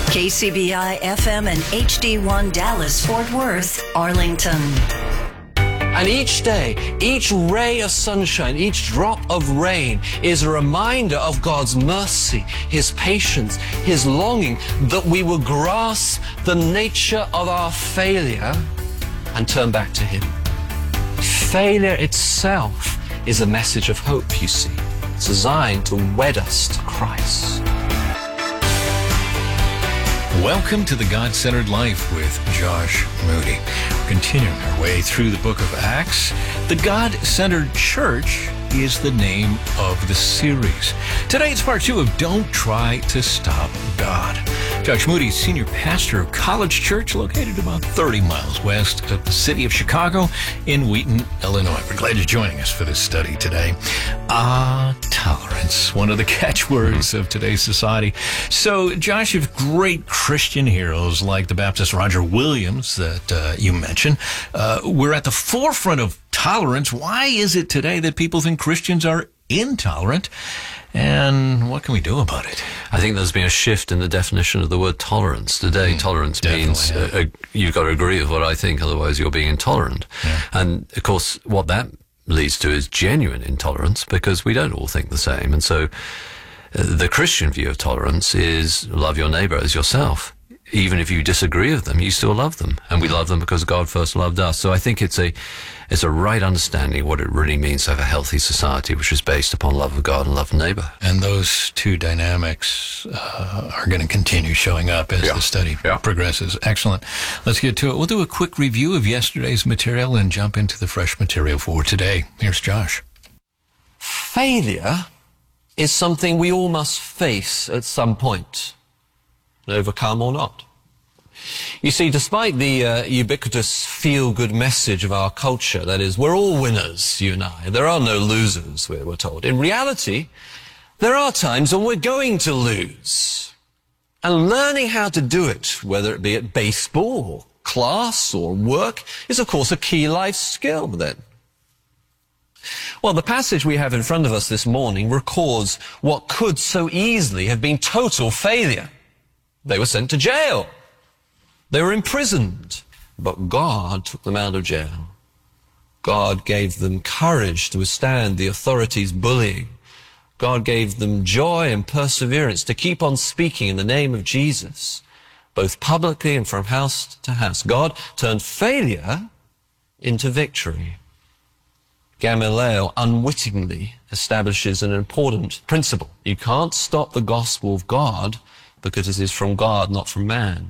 KCBI FM and HD1 Dallas, Fort Worth, Arlington. And each day, each ray of sunshine, each drop of rain is a reminder of God's mercy, His patience, His longing that we will grasp the nature of our failure and turn back to Him. Failure itself is a message of hope, you see. It's designed to wed us to Christ. Welcome to the God-Centered Life with Josh Moody. We're continuing our way through the book of Acts. The God-Centered Church is the name of the series. Today it's part 2 of Don't Try to Stop God. Josh Moody, senior pastor of College Church, located about 30 miles west of the city of Chicago in Wheaton, Illinois. We're glad you're joining us for this study today. Tolerance, one of the catchwords of today's society. So, Josh, you have great Christian heroes like the Baptist Roger Williams that you mentioned. We're at the forefront of tolerance. Why is it today that people think Christians are intolerant? And what can we do about it? I think there's been a shift in the definition of the word tolerance. Today, tolerance means you've got to agree with what I think, otherwise you're being intolerant. Yeah. And, of course, what that leads to is genuine intolerance, because we don't all think the same. And so the Christian view of tolerance is love your neighbor as yourself. Even if you disagree with them, you still love them. And we love them because God first loved us. So I think it's a right understanding of what it really means to have a healthy society, which is based upon love of God and love of neighbor. And those two dynamics are going to continue showing up as the study progresses. Excellent. Let's get to it. We'll do a quick review of yesterday's material and jump into the fresh material for today. Here's Josh. Failure is something we all must face at some point, overcome or not. You see, despite the ubiquitous feel-good message of our culture, that is, we're all winners, you and I, there are no losers, we're told. In reality, there are times when we're going to lose. And learning how to do it, whether it be at baseball, or class, or work, is of course a key life skill then. Well, the passage we have in front of us this morning records what could so easily have been total failure. They were sent to jail. They were imprisoned. But God took them out of jail. God gave them courage to withstand the authorities' bullying. God gave them joy and perseverance to keep on speaking in the name of Jesus, both publicly and from house to house. God turned failure into victory. Gamaliel unwittingly establishes an important principle. You can't stop the gospel of God because it is from God, not from man.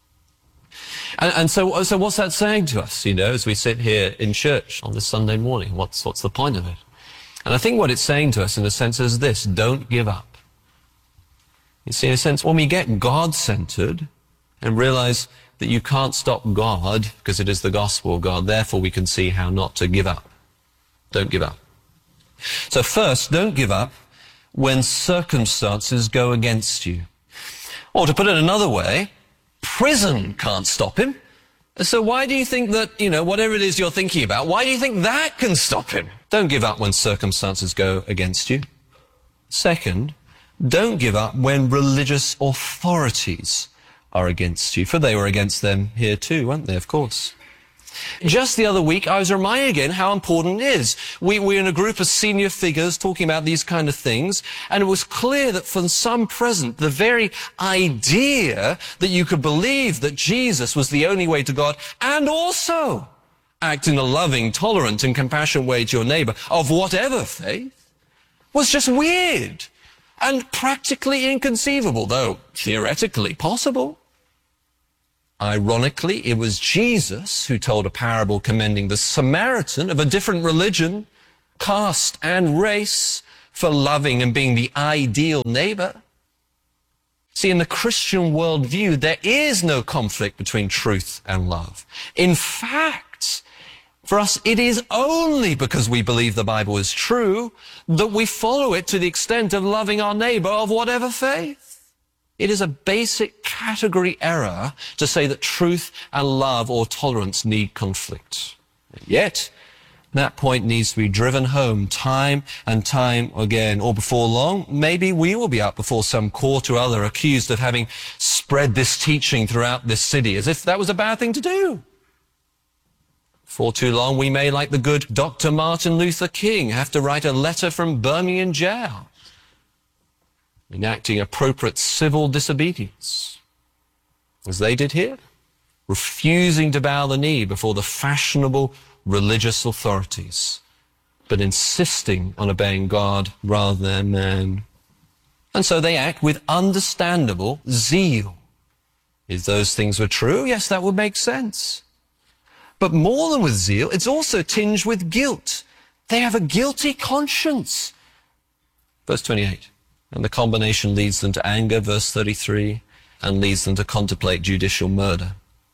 And so what's that saying to us, as we sit here in church on this Sunday morning? What's the point of it? And I think what it's saying to us, in a sense, is this: don't give up. You see, in a sense, when we get God-centered and realize that you can't stop God because it is the gospel of God, therefore we can see how not to give up. Don't give up. So first, don't give up when circumstances go against you. Or to put it another way, prison can't stop him. So why do you think that, whatever it is you're thinking about, why do you think that can stop him? Don't give up when circumstances go against you. Second, don't give up when religious authorities are against you, for they were against them here too, weren't they, of course. Just the other week, I was reminded again how important it is. We're in a group of senior figures talking about these kind of things, and it was clear that for some present, the very idea that you could believe that Jesus was the only way to God, and also act in a loving, tolerant, and compassionate way to your neighbor, of whatever faith, was just weird and practically inconceivable, though theoretically possible. Ironically, it was Jesus who told a parable commending the Samaritan of a different religion, caste, and race for loving and being the ideal neighbor. See, in the Christian worldview, there is no conflict between truth and love. In fact, for us, it is only because we believe the Bible is true that we follow it to the extent of loving our neighbor of whatever faith. It is a basic category error to say that truth and love or tolerance need conflict. And yet, That point needs to be driven home time and time again, or before long, maybe we will be up before some court or other accused of having spread this teaching throughout this city, as if that was a bad thing to do. Before too long, we may, like the good Dr. Martin Luther King, have to write a letter from Birmingham jail, enacting appropriate civil disobedience, as they did here, refusing to bow the knee before the fashionable religious authorities, but insisting on obeying God rather than man. And so they act with understandable zeal. If those things were true, yes, that would make sense. But more than with zeal, it's also tinged with guilt. They have a guilty conscience. Verse 28. And the combination leads them to anger, verse 33, and leads them to contemplate judicial murder.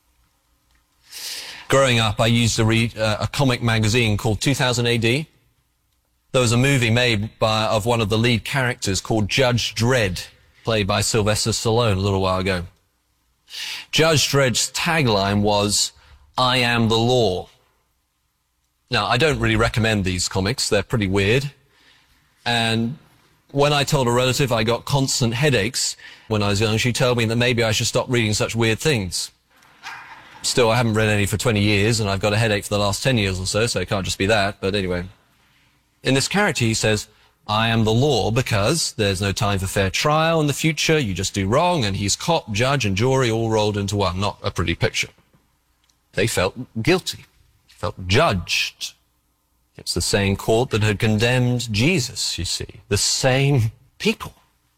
Growing up, I used to read a comic magazine called 2000 AD. There was a movie made of one of the lead characters called Judge Dredd, played by Sylvester Stallone a little while ago. Judge Dredd's tagline was, "I am the law." Now, I don't really recommend these comics. They're pretty weird. And when I told a relative I got constant headaches when I was young, she told me that maybe I should stop reading such weird things. Still, I haven't read any for 20 years, and I've got a headache for the last 10 years or so it can't just be that. But anyway, in this character, he says, "I am the law," because there's no time for fair trial in the future. You just do wrong, and he's cop, judge, and jury all rolled into one. Not a pretty picture. They felt guilty, felt judged. It's the same court that had condemned Jesus, you see, the same people.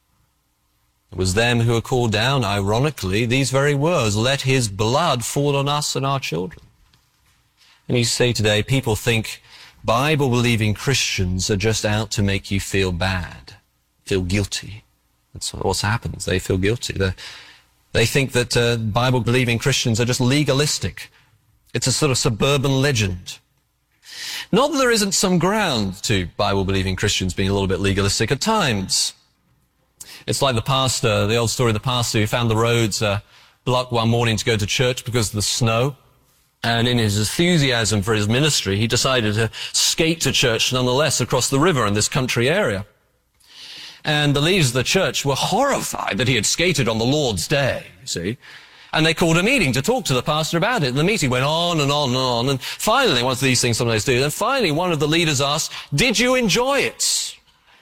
It was them who were called down, ironically, these very words, "Let his blood fall on us and our children." And you say today, people think Bible-believing Christians are just out to make you feel bad, feel guilty. That's what happens. They feel guilty. They think that Bible-believing Christians are just legalistic. It's a sort of suburban legend. Not that there isn't some ground to Bible-believing Christians being a little bit legalistic at times. It's like the old story of the pastor who found the roads blocked one morning to go to church because of the snow. And in his enthusiasm for his ministry, he decided to skate to church nonetheless across the river in this country area. And the leaders of the church were horrified that he had skated on the Lord's day, you see. And they called a meeting to talk to the pastor about it. And the meeting went on and on and on. And finally, one of these things sometimes do, and finally one of the leaders asked, "Did you enjoy it?"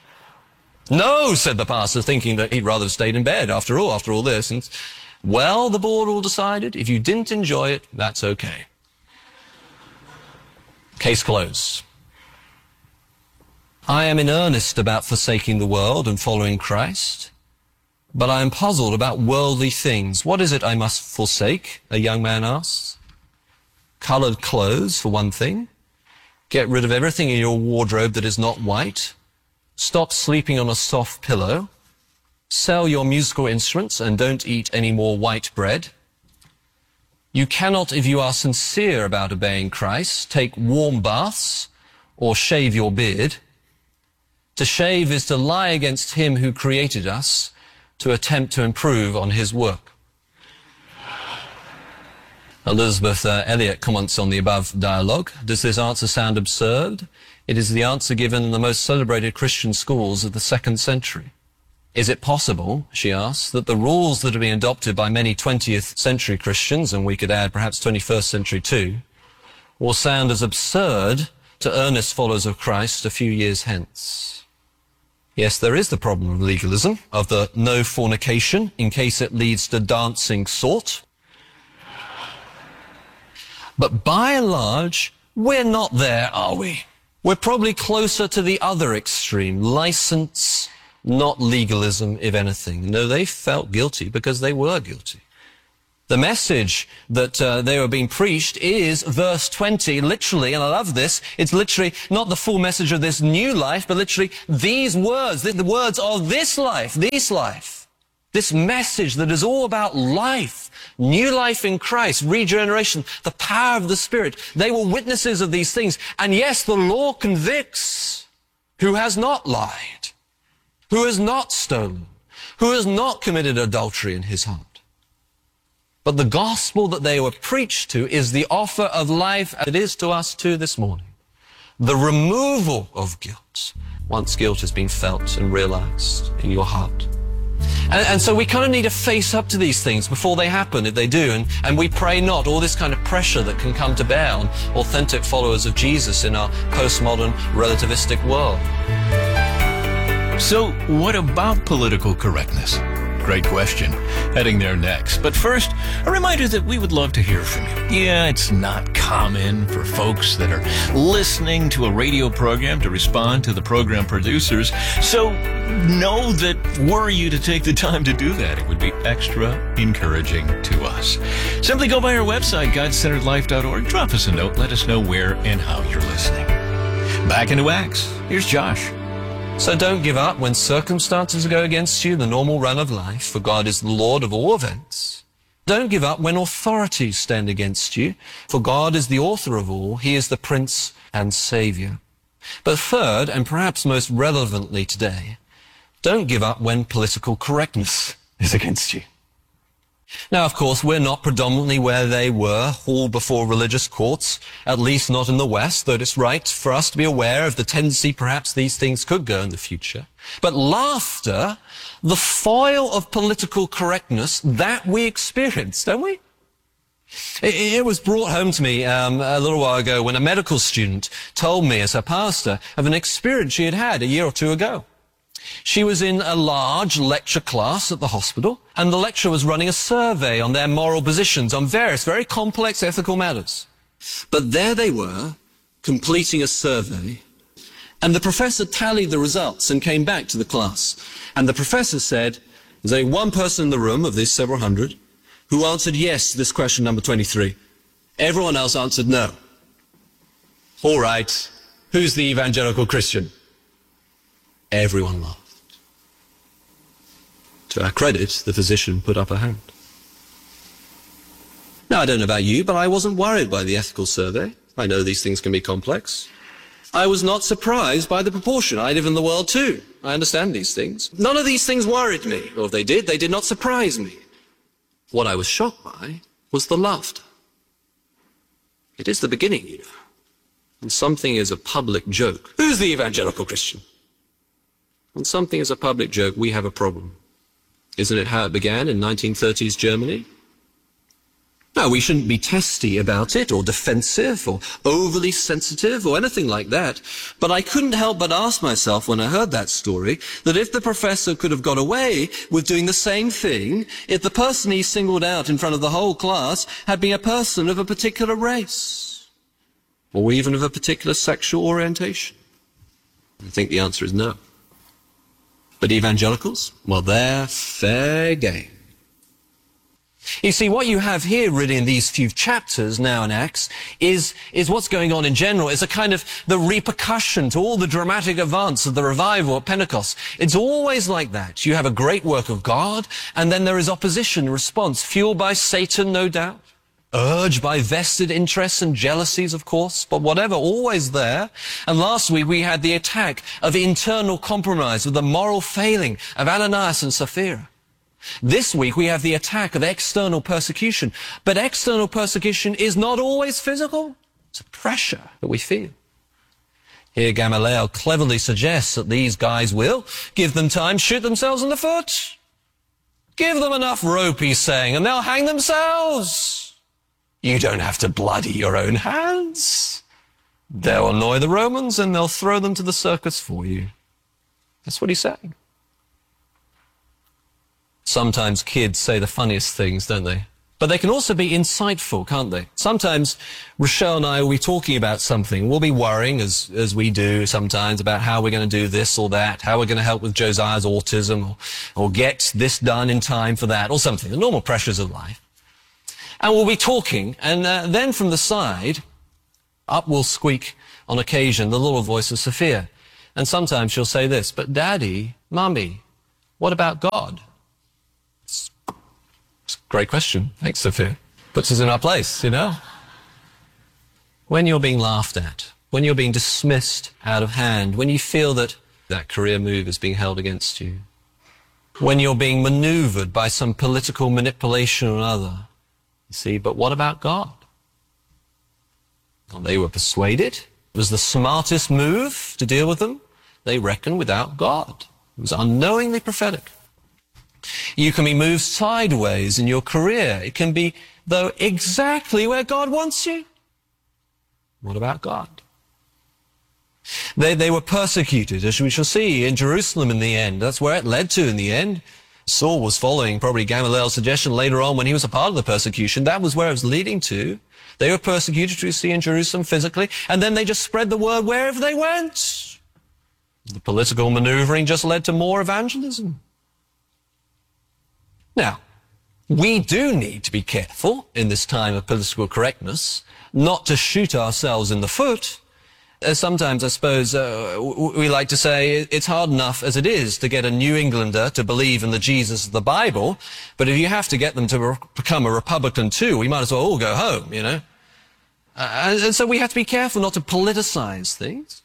"No," said the pastor, thinking that he'd rather have stayed in bed after all this. And, "Well," the board all decided, "if you didn't enjoy it, that's okay." Case closed. I am in earnest about forsaking the world and following Christ, but I am puzzled about worldly things. "What is it I must forsake?" a young man asks. "Colored clothes, for one thing. Get rid of everything in your wardrobe that is not white. Stop sleeping on a soft pillow. Sell your musical instruments and don't eat any more white bread. You cannot, if you are sincere about obeying Christ, take warm baths or shave your beard. To shave is to lie against him who created us, to attempt to improve on his work." Elizabeth Elliot comments on the above dialogue. "Does this answer sound absurd? It is the answer given in the most celebrated Christian schools of the 2nd century. Is it possible," she asks, "that the rules that are being adopted by many 20th century Christians, and we could add perhaps 21st century too, will sound as absurd to earnest followers of Christ a few years hence?" Yes, there is the problem of legalism, of the no fornication in case it leads to dancing sort. But by and large, we're not there, are we? We're probably closer to the other extreme, license, not legalism, if anything. No, they felt guilty because they were guilty. The message that they were being preached is, verse 20, literally, and I love this, it's literally not the full message of this new life, but literally these words, the words of this life, this message that is all about life, new life in Christ, regeneration, the power of the Spirit. They were witnesses of these things. And yes, the law convicts. Who has not lied? Who has not stolen? Who has not committed adultery in his heart? But the gospel that they were preached to is the offer of life, as it is to us too this morning. the removal of guilt, once guilt has been felt and realized in your heart. And so we kind of need to face up to these things before they happen, if they do, and we pray not all this kind of pressure that can come to bear on authentic followers of Jesus in our postmodern relativistic world. So what about political correctness? Great question. Heading there next. But first, a reminder that we would love to hear from you. Yeah, it's not common for folks that are listening to a radio program to respond to the program producers. So know that were you to take the time to do that, it would be extra encouraging to us. Simply go by our website, GodCenteredLife.org. Drop us a note. Let us know where and how you're listening. Back into Acts. Here's Josh. So don't give up when circumstances go against you, the normal run of life, for God is the Lord of all events. Don't give up when authorities stand against you, for God is the author of all. He is the Prince and Savior. But third, and perhaps most relevantly today, don't give up when political correctness is against you. Now, of course, we're not predominantly where they were, hauled before religious courts, at least not in the West, though it's right for us to be aware of the tendency perhaps these things could go in the future. But laughter, the foil of political correctness, that we experience, don't we? It was brought home to me a little while ago when a medical student told me as her pastor of an experience she had had a year or two ago. She was in a large lecture class at the hospital, and the lecturer was running a survey on their moral positions on various very complex ethical matters. But there they were, completing a survey, and the professor tallied the results and came back to the class. And the professor said, there's only one person in the room of these several hundred who answered yes to this question number 23. Everyone else answered no. All right, who's the evangelical Christian? Everyone laughed. To our credit, the physician put up a hand. Now, I don't know about you, but I wasn't worried by the ethical survey. I know these things can be complex. I was not surprised by the proportion. I live in the world too. I understand these things. None of these things worried me, or if they did not surprise me. What I was shocked by was the laughter. It is the beginning, you know. When something is a public joke, who's the evangelical Christian? When something is a public joke, we have a problem. Isn't it how it began in 1930s Germany? No, we shouldn't be testy about it, or defensive, or overly sensitive, or anything like that. But I couldn't help but ask myself when I heard that story, that if the professor could have got away with doing the same thing, if the person he singled out in front of the whole class had been a person of a particular race, or even of a particular sexual orientation. I think the answer is no. But evangelicals, well, they're fair game. You see, what you have here really in these few chapters now in Acts is what's going on in general. It's a kind of the repercussion to all the dramatic advance of the revival at Pentecost. It's always like that. You have a great work of God, and then there is opposition, response, fueled by Satan, no doubt. Urged by vested interests and jealousies, of course, but whatever, always there. And last week we had the attack of internal compromise, of the moral failing of Ananias and Sapphira. This week we have the attack of external persecution. But external persecution is not always physical. It's a pressure that we feel. Here Gamaliel cleverly suggests that these guys will give them time, shoot themselves in the foot. Give them enough rope, he's saying, and they'll hang themselves. You don't have to bloody your own hands. They'll annoy the Romans and they'll throw them to the circus for you. That's what he's saying. Sometimes kids say the funniest things, don't they? But they can also be insightful, can't they? Sometimes Rochelle and I will be talking about something. We'll be worrying, as we do sometimes, about how we're going to do this or that, how we're going to help with Josiah's autism, or get this done in time for that, or something, the normal pressures of life. And we'll be talking, and then from the side, up will squeak on occasion the little voice of Sophia. And sometimes she'll say this, but Daddy, Mummy, what about God? It's a great question. Thanks, Sophia. Puts us in our place, you know. When you're being laughed at, when you're being dismissed out of hand, when you feel that career move is being held against you, when you're being maneuvered by some political manipulation or another, you see, but what about God? Well, they were persuaded It was the smartest move to deal with them. They reckoned without God. It was unknowingly prophetic. You can be moved sideways in your career. It can be, though, exactly where God wants you. What about God? They were persecuted, as we shall see, in Jerusalem in the end. That's where it led to in the end. Saul was following probably Gamaliel's suggestion later on when he was a part of the persecution. That was where it was leading to. They were persecuted, we see, in Jerusalem physically, and then they just spread the word wherever they went. The political maneuvering just led to more evangelism. Now, we do need to be careful in this time of political correctness not to shoot ourselves in the foot. Sometimes, I suppose, we like to say it's hard enough as it is to get a New Englander to believe in the Jesus of the Bible, but if you have to get them to become a Republican too, we might as well all go home, you know. And so we have to be careful not to politicize things.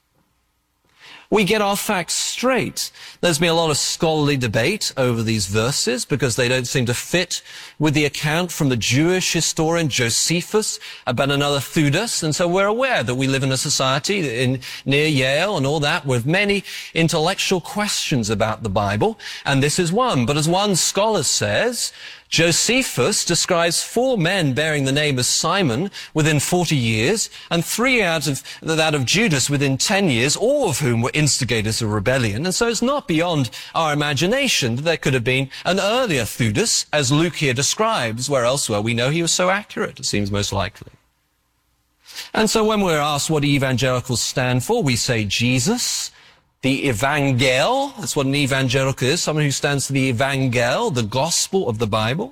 We get our facts straight. There's been a lot of scholarly debate over these verses because they don't seem to fit with the account from the Jewish historian Josephus about another Theudas. And so we're aware that we live in a society near Yale and all that with many intellectual questions about the Bible. And this is one. But as one scholar says, Josephus describes 4 men bearing the name of Simon within 40 years, and 3 out of that of Judas within 10 years, all of whom were instigators of rebellion. And so it's not beyond our imagination that there could have been an earlier Theudas, as Luke here describes, where elsewhere we know he was so accurate. It seems most likely. And so when we're asked what evangelicals stand for, we say Jesus, the Evangel. That's what an evangelical is, someone who stands for the Evangel, the gospel of the Bible.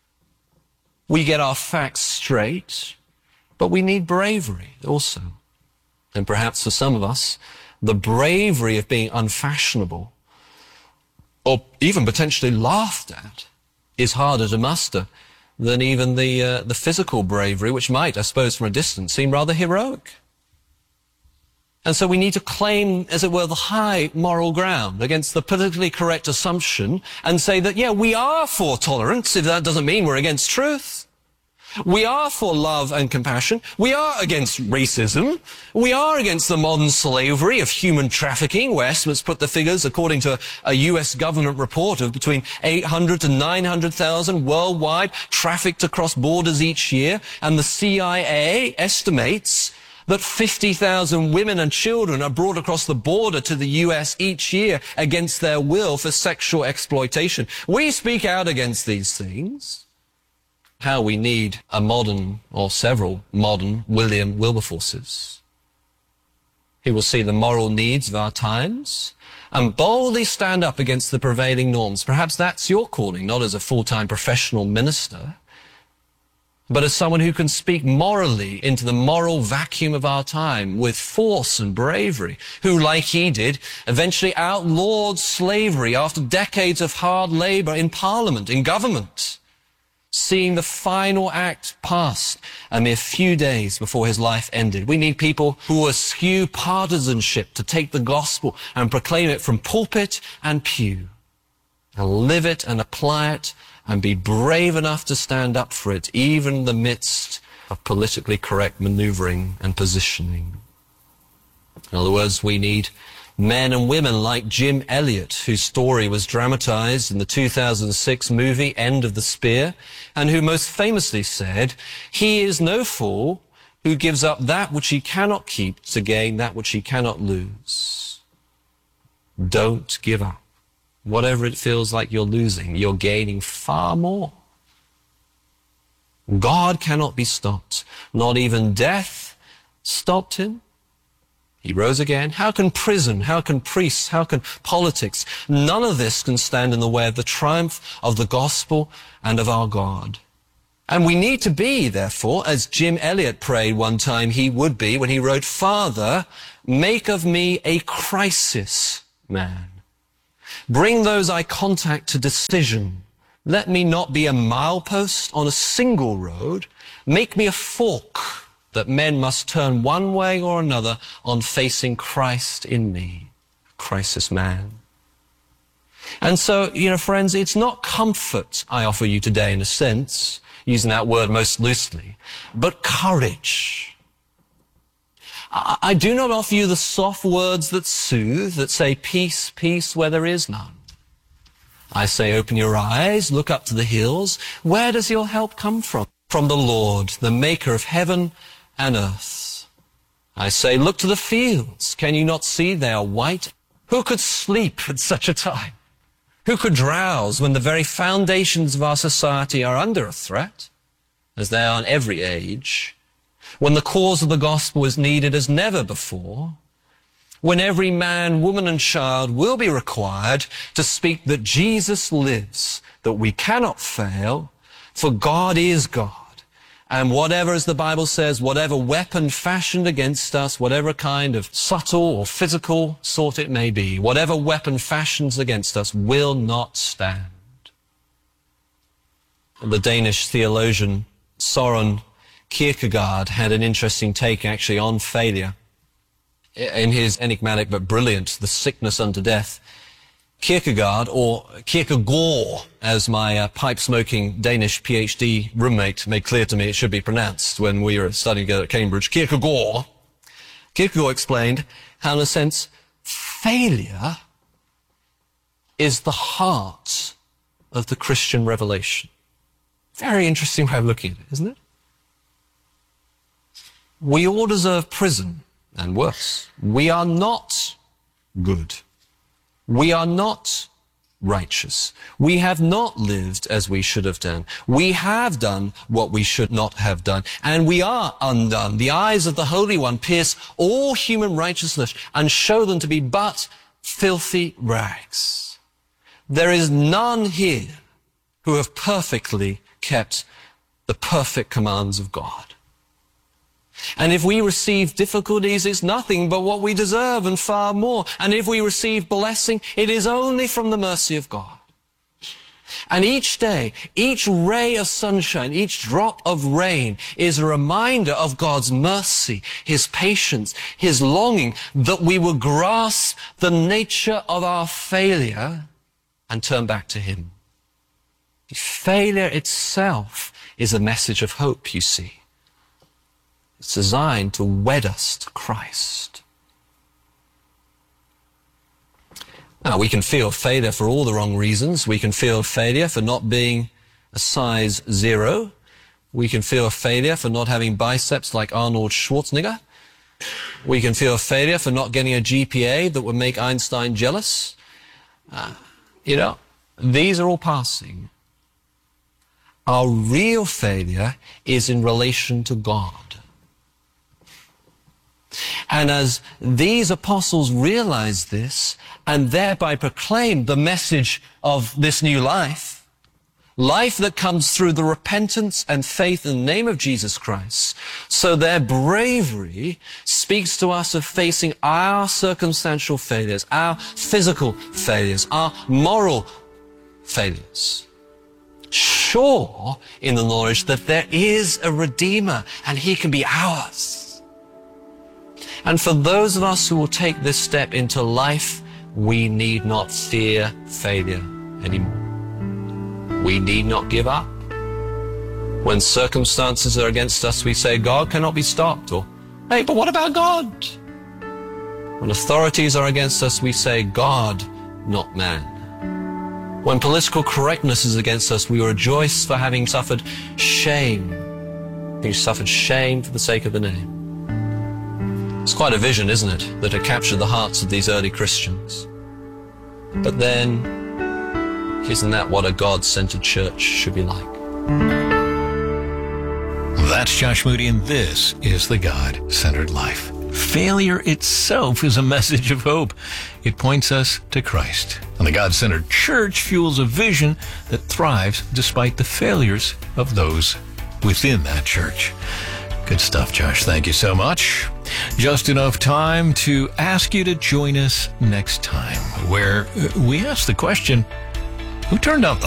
We get our facts straight, but we need bravery also. And perhaps for some of us, the bravery of being unfashionable, or even potentially laughed at, is harder to muster than even the physical bravery, which might, I suppose, from a distance, seem rather heroic. And so we need to claim, as it were, the high moral ground against the politically correct assumption and say that, yeah, we are for tolerance, if that doesn't mean we're against truth. We are for love and compassion. We are against racism. We are against the modern slavery of human trafficking, where estimates put the figures, according to a US government report, of between 800 to 900,000 worldwide trafficked across borders each year. And the CIA estimates that 50,000 women and children are brought across the border to the US each year against their will for sexual exploitation. We speak out against these things. How we need a modern, or several modern, William Wilberforces. He will see the moral needs of our times and boldly stand up against the prevailing norms. Perhaps that's your calling, not as a full-time professional minister, but as someone who can speak morally into the moral vacuum of our time with force and bravery, who, like he did, eventually outlawed slavery after decades of hard labor in Parliament, in government, seeing the final act passed a mere few days before his life ended. We need people who eschew partisanship to take the gospel and proclaim it from pulpit and pew, and live it and apply it, and be brave enough to stand up for it, even in the midst of politically correct maneuvering and positioning. In other words, we need men and women like Jim Elliot, whose story was dramatized in the 2006 movie End of the Spear, and who most famously said, "He is no fool who gives up that which he cannot keep to gain that which he cannot lose." Don't give up. Whatever it feels like you're losing, you're gaining far more. God cannot be stopped. Not even death stopped him. He rose again. How can prison, how can priests, how can politics? None of this can stand in the way of the triumph of the gospel and of our God. And we need to be, therefore, as Jim Elliot prayed one time he would be when he wrote, "Father, make of me a crisis man. Bring those I contact to decision. Let me not be a milepost on a single road. Make me a fork that men must turn one way or another on facing Christ in me." Crisis man. And so, friends, it's not comfort I offer you today in a sense, using that word most loosely, but courage. I do not offer you the soft words that soothe, that say peace, peace where there is none. I say, open your eyes, look up to the hills. Where does your help come from? From the Lord, the maker of heaven and earth. I say, look to the fields. Can you not see they are white? Who could sleep at such a time? Who could drowse when the very foundations of our society are under a threat, as they are in every age, when the cause of the gospel is needed as never before, when every man, woman and child will be required to speak that Jesus lives, that we cannot fail, for God is God. And whatever, as the Bible says, whatever weapon fashioned against us, whatever kind of subtle or physical sort it may be, whatever weapon fashions against us will not stand. The Danish theologian Søren Kierkegaard had an interesting take actually on failure. In his enigmatic but brilliant The Sickness Unto Death, Kierkegaard, or Kierkegaard, as my pipe-smoking Danish PhD roommate made clear to me it should be pronounced when we were studying together at Cambridge, Kierkegaard explained how, in a sense, failure is the heart of the Christian revelation. Very interesting way of looking at it, isn't it? We all deserve prison. And worse, we are not good. We are not righteous. We have not lived as we should have done. We have done what we should not have done. And we are undone. The eyes of the Holy One pierce all human righteousness and show them to be but filthy rags. There is none here who have perfectly kept the perfect commands of God. And if we receive difficulties, it's nothing but what we deserve and far more. And if we receive blessing, it is only from the mercy of God. And each day, each ray of sunshine, each drop of rain is a reminder of God's mercy, His patience, His longing that we will grasp the nature of our failure and turn back to Him. Failure itself is a message of hope, you see. It's designed to wed us to Christ. Now, we can feel failure for all the wrong reasons. We can feel failure for not being a size 0. We can feel failure for not having biceps like Arnold Schwarzenegger. We can feel failure for not getting a GPA that would make Einstein jealous. These are all passing. Our real failure is in relation to God. And as these apostles realized this and thereby proclaimed the message of this new life that comes through the repentance and faith in the name of Jesus Christ, so their bravery speaks to us of facing our circumstantial failures, our physical failures, our moral failures, sure in the knowledge that there is a Redeemer and He can be ours. And for those of us who will take this step into life, we need not fear failure anymore. We need not give up. When circumstances are against us, we say, God cannot be stopped. Or, hey, but what about God? When authorities are against us, we say, God, not man. When political correctness is against us, we rejoice for having suffered shame. Having suffered shame for the sake of the name. It's quite a vision, isn't it, that had captured the hearts of these early Christians. But then, isn't that what a God-centered church should be like? That's Josh Moody, and this is The God-Centered Life. Failure itself is a message of hope. It points us to Christ. And the God-Centered Church fuels a vision that thrives despite the failures of those within that church. Good stuff, Josh. Thank you so much. Just enough time to ask you to join us next time, where we ask the question, who turned out the